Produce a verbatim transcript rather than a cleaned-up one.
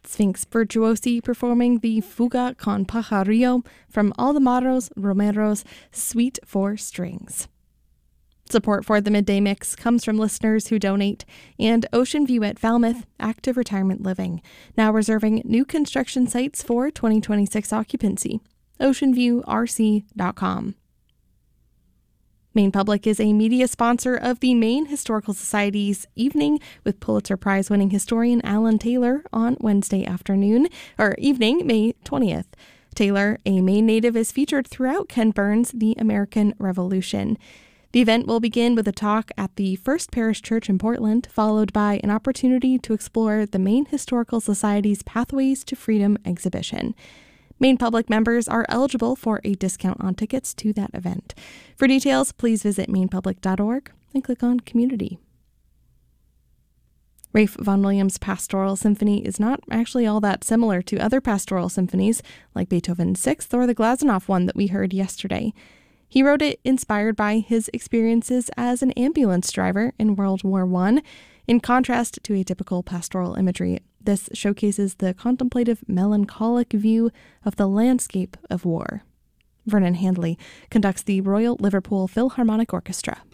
Sphinx Virtuosi performing the Fuga con Pajarillo from Aldemarro's Romero's Suite for Strings. Support for the Midday Mix comes from listeners who donate, and Ocean View at Falmouth Active Retirement Living, now reserving new construction sites for twenty twenty-six occupancy. ocean view r c dot com. Maine Public is a media sponsor of the Maine Historical Society's evening with Pulitzer Prize-winning historian Alan Taylor on Wednesday afternoon, or evening, May twentieth. Taylor, a Maine native, is featured throughout Ken Burns' The American Revolution. The event will begin with a talk at the First Parish Church in Portland, followed by an opportunity to explore the Maine Historical Society's Pathways to Freedom exhibition. Maine Public members are eligible for a discount on tickets to that event. For details, please visit maine public dot org and click on Community. Ralph Vaughan Williams' Pastoral Symphony is not actually all that similar to other pastoral symphonies, like Beethoven's Sixth or the Glazunov one that we heard yesterday. He wrote it inspired by his experiences as an ambulance driver in World War One. In contrast to atypical pastoral imagery, this showcases the contemplative, melancholic view of the landscape of war. Vernon Handley conducts the Royal Liverpool Philharmonic Orchestra.